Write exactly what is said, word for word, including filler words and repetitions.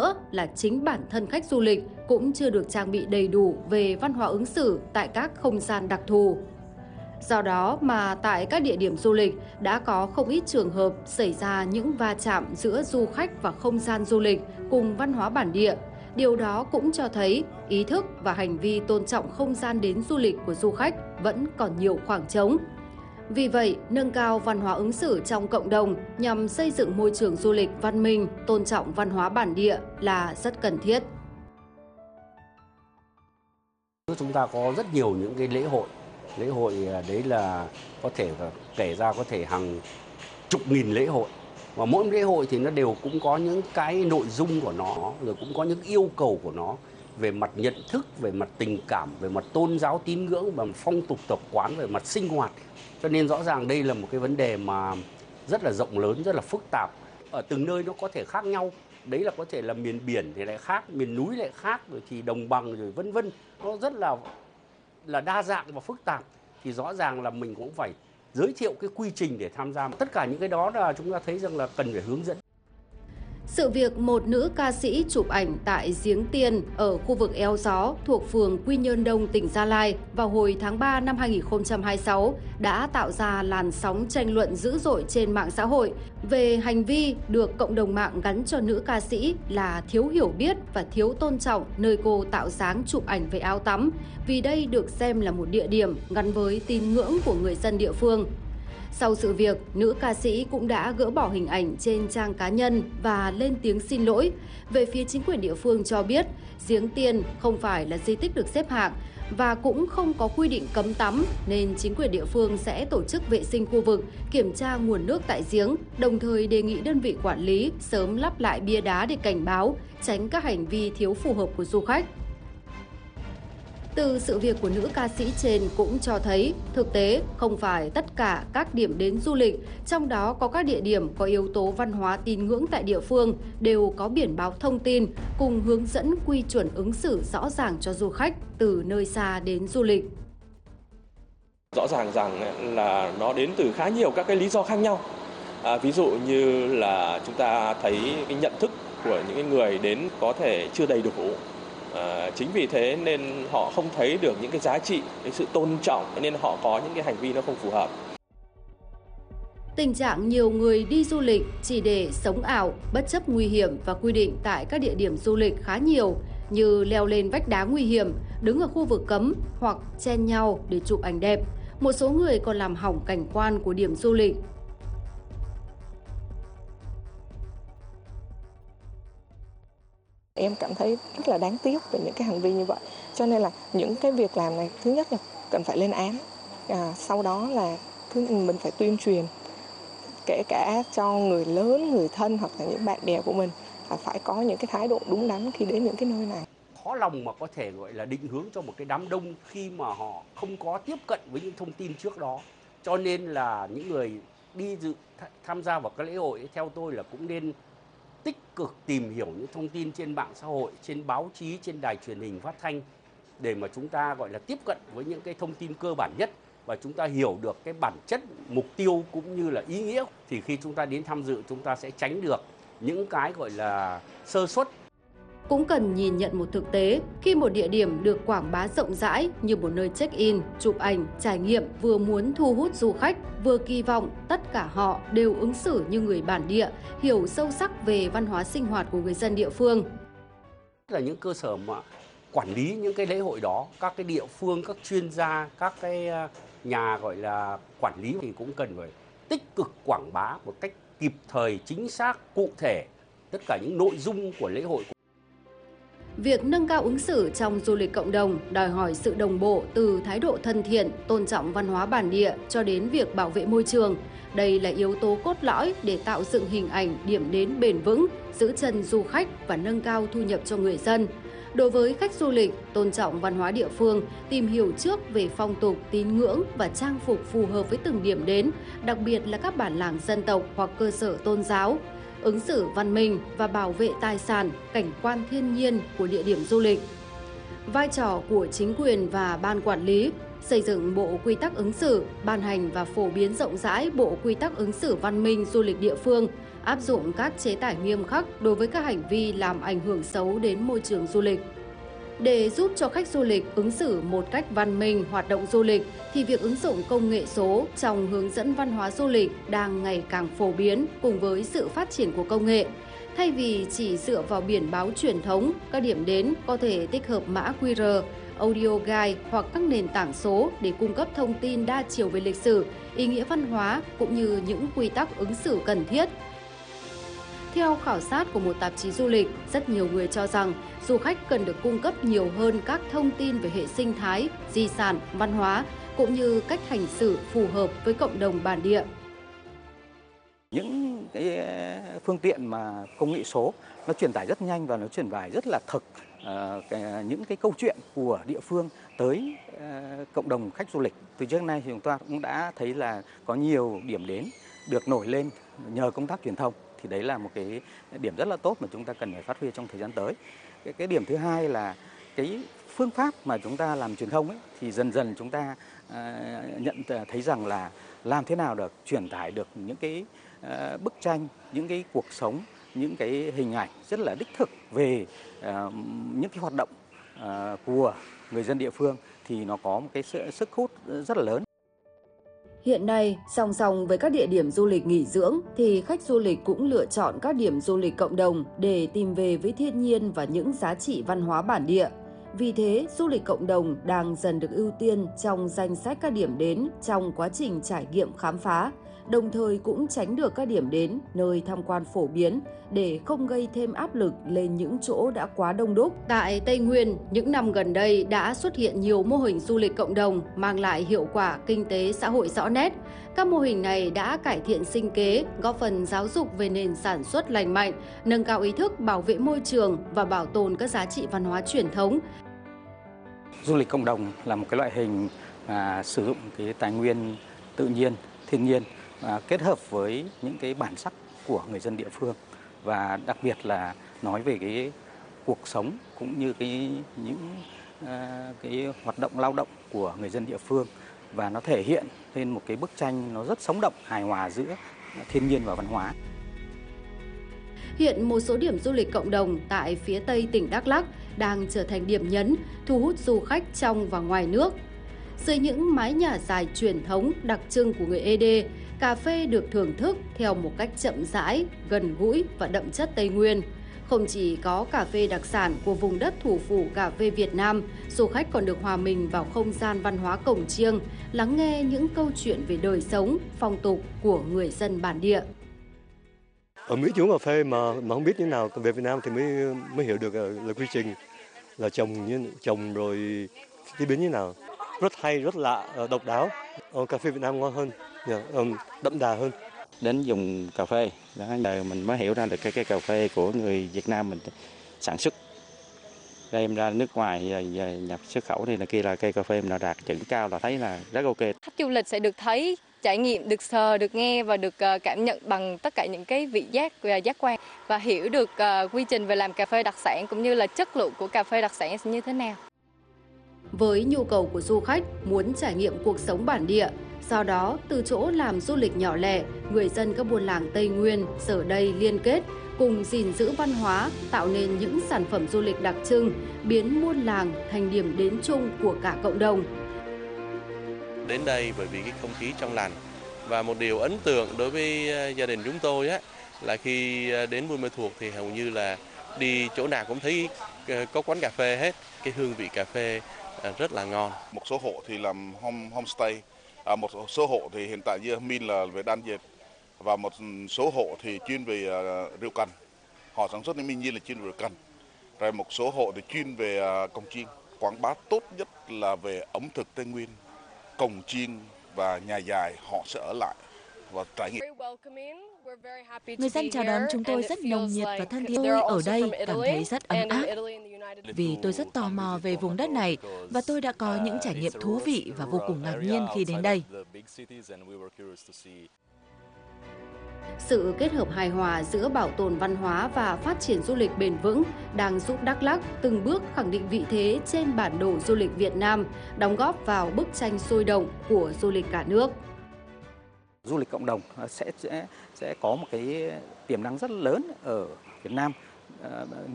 nữa là chính bản thân khách du lịch cũng chưa được trang bị đầy đủ về văn hóa ứng xử tại các không gian đặc thù. Do đó mà tại các địa điểm du lịch đã có không ít trường hợp xảy ra những va chạm giữa du khách và không gian du lịch cùng văn hóa bản địa. Điều đó cũng cho thấy ý thức và hành vi tôn trọng không gian đến du lịch của du khách vẫn còn nhiều khoảng trống. Vì vậy, nâng cao văn hóa ứng xử trong cộng đồng nhằm xây dựng môi trường du lịch văn minh, tôn trọng văn hóa bản địa là rất cần thiết. Chúng ta có rất nhiều những cái lễ hội. Lễ hội đấy là có thể kể ra có thể hàng chục nghìn lễ hội. Và mỗi lễ hội thì nó đều cũng có những cái nội dung của nó, rồi cũng có những yêu cầu của nó về mặt nhận thức, về mặt tình cảm, về mặt tôn giáo tín ngưỡng, về mặt phong tục tập quán, về mặt sinh hoạt. Cho nên rõ ràng đây là một cái vấn đề mà rất là rộng lớn, rất là phức tạp. Ở từng nơi nó có thể khác nhau. Đấy là có thể là miền biển thì lại khác, miền núi lại khác, rồi thì đồng bằng rồi vân vân. Nó rất là là đa dạng và phức tạp. Thì rõ ràng là mình cũng phải giới thiệu cái quy trình để tham gia. Tất cả những cái đó là chúng ta thấy rằng là cần phải hướng dẫn. Sự việc một nữ ca sĩ chụp ảnh tại giếng Tiên ở khu vực Eo Gió thuộc phường Quy Nhơn Đông, tỉnh Gia Lai vào hồi tháng ba năm hai nghìn không trăm hai mươi sáu đã tạo ra làn sóng tranh luận dữ dội trên mạng xã hội về hành vi được cộng đồng mạng gắn cho nữ ca sĩ là thiếu hiểu biết và thiếu tôn trọng nơi cô tạo dáng chụp ảnh về áo tắm, vì đây được xem là một địa điểm gắn với tín ngưỡng của người dân địa phương. Sau sự việc, nữ ca sĩ cũng đã gỡ bỏ hình ảnh trên trang cá nhân và lên tiếng xin lỗi. Về phía chính quyền địa phương cho biết, giếng Tiên không phải là di tích được xếp hạng và cũng không có quy định cấm tắm, nên chính quyền địa phương sẽ tổ chức vệ sinh khu vực, kiểm tra nguồn nước tại giếng, đồng thời đề nghị đơn vị quản lý sớm lắp lại bia đá để cảnh báo, tránh các hành vi thiếu phù hợp của du khách. Từ sự việc của nữ ca sĩ trên cũng cho thấy thực tế không phải tất cả các điểm đến du lịch, trong đó có các địa điểm có yếu tố văn hóa tín ngưỡng tại địa phương đều có biển báo thông tin cùng hướng dẫn quy chuẩn ứng xử rõ ràng cho du khách từ nơi xa đến du lịch. Rõ ràng rằng là nó đến từ khá nhiều các cái lý do khác nhau. À, ví dụ như là chúng ta thấy cái nhận thức của những người đến có thể chưa đầy đủ. À, chính vì thế nên họ không thấy được những cái giá trị, cái sự tôn trọng, nên họ có những cái hành vi nó không phù hợp. Tình trạng nhiều người đi du lịch chỉ để sống ảo, bất chấp nguy hiểm và quy định tại các địa điểm du lịch khá nhiều, như leo lên vách đá nguy hiểm, đứng ở khu vực cấm hoặc chen nhau để chụp ảnh đẹp. Một số người còn làm hỏng cảnh quan của điểm du lịch. Em cảm thấy rất là đáng tiếc về những cái hành vi như vậy. Cho nên là những cái việc làm này, thứ nhất là cần phải lên án. À, sau đó là mình phải tuyên truyền, kể cả cho người lớn, người thân hoặc là những bạn bè của mình, là phải có những cái thái độ đúng đắn khi đến những cái nơi này. Khó lòng mà có thể gọi là định hướng cho một cái đám đông khi mà họ không có tiếp cận với những thông tin trước đó. Cho nên là những người đi dự tham gia vào các lễ hội, theo tôi là cũng nên tích cực tìm hiểu những thông tin trên mạng xã hội, trên báo chí, trên đài truyền hình phát thanh, để mà chúng ta gọi là tiếp cận với những cái thông tin cơ bản nhất và chúng ta hiểu được cái bản chất, mục tiêu cũng như là ý nghĩa, thì khi chúng ta đến tham dự chúng ta sẽ tránh được những cái gọi là sơ suất. Cũng cần nhìn nhận một thực tế, khi một địa điểm được quảng bá rộng rãi như một nơi check-in, chụp ảnh, trải nghiệm vừa muốn thu hút du khách, vừa kỳ vọng tất cả họ đều ứng xử như người bản địa, hiểu sâu sắc về văn hóa sinh hoạt của người dân địa phương. Là những cơ sở mà quản lý những cái lễ hội đó, các cái địa phương, các chuyên gia, các cái nhà gọi là quản lý thì cũng cần phải tích cực quảng bá một cách kịp thời, chính xác, cụ thể tất cả những nội dung của lễ hội. Việc nâng cao ứng xử trong du lịch cộng đồng đòi hỏi sự đồng bộ từ thái độ thân thiện, tôn trọng văn hóa bản địa cho đến việc bảo vệ môi trường. Đây là yếu tố cốt lõi để tạo dựng hình ảnh điểm đến bền vững, giữ chân du khách và nâng cao thu nhập cho người dân. Đối với khách du lịch, tôn trọng văn hóa địa phương, tìm hiểu trước về phong tục, tín ngưỡng và trang phục phù hợp với từng điểm đến, đặc biệt là các bản làng dân tộc hoặc cơ sở tôn giáo. Ứng xử văn minh và bảo vệ tài sản, cảnh quan thiên nhiên của địa điểm du lịch. Vai trò của chính quyền và ban quản lý: xây dựng bộ quy tắc ứng xử, ban hành và phổ biến rộng rãi bộ quy tắc ứng xử văn minh du lịch địa phương, áp dụng các chế tài nghiêm khắc đối với các hành vi làm ảnh hưởng xấu đến môi trường du lịch. Để giúp cho khách du lịch ứng xử một cách văn minh hoạt động du lịch, thì việc ứng dụng công nghệ số trong hướng dẫn văn hóa du lịch đang ngày càng phổ biến cùng với sự phát triển của công nghệ. Thay vì chỉ dựa vào biển báo truyền thống, các điểm đến có thể tích hợp mã quy rờ, audio guide hoặc các nền tảng số để cung cấp thông tin đa chiều về lịch sử, ý nghĩa văn hóa cũng như những quy tắc ứng xử cần thiết. Theo khảo sát của một tạp chí du lịch, rất nhiều người cho rằng du khách cần được cung cấp nhiều hơn các thông tin về hệ sinh thái, di sản, văn hóa cũng như cách hành xử phù hợp với cộng đồng bản địa. Những cái phương tiện mà công nghệ số nó truyền tải rất nhanh và nó truyền tải rất là thực uh, cái, những cái câu chuyện của địa phương tới uh, cộng đồng khách du lịch. Từ trước nay thì chúng ta cũng đã thấy là có nhiều điểm đến được nổi lên nhờ công tác truyền thông. Thì đấy là một cái điểm rất là tốt mà chúng ta cần phải phát huy trong thời gian tới. Cái, cái điểm thứ hai là cái phương pháp mà chúng ta làm truyền thông ấy, thì dần dần chúng ta uh, nhận thấy rằng là làm thế nào được truyền tải được những cái uh, bức tranh, những cái cuộc sống, những cái hình ảnh rất là đích thực về uh, những cái hoạt động uh, của người dân địa phương thì nó có một cái sức hút rất là lớn. Hiện nay, song song với các địa điểm du lịch nghỉ dưỡng thì khách du lịch cũng lựa chọn các điểm du lịch cộng đồng để tìm về với thiên nhiên và những giá trị văn hóa bản địa. Vì thế, du lịch cộng đồng đang dần được ưu tiên trong danh sách các điểm đến trong quá trình trải nghiệm khám phá, đồng thời cũng tránh được các điểm đến nơi tham quan phổ biến để không gây thêm áp lực lên những chỗ đã quá đông đúc. Tại Tây Nguyên, những năm gần đây đã xuất hiện nhiều mô hình du lịch cộng đồng mang lại hiệu quả kinh tế xã hội rõ nét. Các mô hình này đã cải thiện sinh kế, góp phần giáo dục về nền sản xuất lành mạnh, nâng cao ý thức bảo vệ môi trường và bảo tồn các giá trị văn hóa truyền thống. Du lịch cộng đồng là một cái loại hình à, sử dụng cái tài nguyên tự nhiên, thiên nhiên à, kết hợp với những cái bản sắc của người dân địa phương, và đặc biệt là nói về cái cuộc sống cũng như cái những à, cái hoạt động lao động của người dân địa phương, và nó thể hiện lên một cái bức tranh nó rất sống động, hài hòa giữa thiên nhiên và văn hóa. Hiện một số điểm du lịch cộng đồng tại phía Tây tỉnh Đắk Lắk đang trở thành điểm nhấn, thu hút du khách trong và ngoài nước. Dưới những mái nhà dài truyền thống đặc trưng của người Ê Đê, cà phê được thưởng thức theo một cách chậm rãi, gần gũi và đậm chất Tây Nguyên. Không chỉ có cà phê đặc sản của vùng đất thủ phủ cà phê Việt Nam, du khách còn được hòa mình vào không gian văn hóa cổng chiêng, lắng nghe những câu chuyện về đời sống, phong tục của người dân bản địa. Ở Mỹ uống cà phê mà mà không biết như nào, về Việt Nam thì mới mới hiểu được là quy trình là trồng như trồng rồi chế biến như nào. Rất hay, rất lạ, độc đáo. Ờ, cà phê Việt Nam ngon hơn, đậm đà hơn. Đến dùng cà phê, giờ mình mới hiểu ra được cái cái cà phê của người Việt Nam mình sản xuất, đem ra nước ngoài nhập xuất khẩu thì là kia là cây cà phê mình đạt chuẩn cao, là thấy là rất ok. Khách du lịch sẽ được thấy, trải nghiệm, được sờ, được nghe và được cảm nhận bằng tất cả những cái vị giác và giác quan, và hiểu được quy trình về làm cà phê đặc sản cũng như là chất lượng của cà phê đặc sản như thế nào. Với nhu cầu của du khách muốn trải nghiệm cuộc sống bản địa, do đó từ chỗ làm du lịch nhỏ lẻ, người dân các buôn làng Tây Nguyên giờ đây liên kết cùng gìn giữ văn hóa, tạo nên những sản phẩm du lịch đặc trưng, biến buôn làng thành điểm đến chung của cả cộng đồng. Đến đây bởi vì cái không khí trong lành, và một điều ấn tượng đối với gia đình chúng tôi á, là khi đến Buôn Ma Thuột thì hầu như là đi chỗ nào cũng thấy có quán cà phê hết, cái hương vị cà phê rất là ngon. Một số hộ thì làm home homestay, à, một số hộ thì hiện tại như Min là về đan dệt, và một số hộ thì chuyên về uh, rượu cần, họ sản xuất những Minh Nhiên là chuyên về rượu cần, rồi một số hộ thì chuyên về uh, cồng chiêng. Quảng bá tốt nhất là về ẩm thực Tây Nguyên, cồng chiêng và nhà dài, họ sẽ ở lại và trải nghiệm. Người dân chào đón chúng tôi rất nồng nhiệt và thân thiện. Tôi ở đây cảm thấy rất ấm áp vì tôi rất tò mò về vùng đất này, và tôi đã có những trải nghiệm thú vị và vô cùng ngạc nhiên khi đến đây. Sự kết hợp hài hòa giữa bảo tồn văn hóa và phát triển du lịch bền vững đang giúp Đắk Lắk từng bước khẳng định vị thế trên bản đồ du lịch Việt Nam, đóng góp vào bức tranh sôi động của du lịch cả nước. Du lịch cộng đồng sẽ sẽ sẽ có một cái tiềm năng rất lớn ở Việt Nam.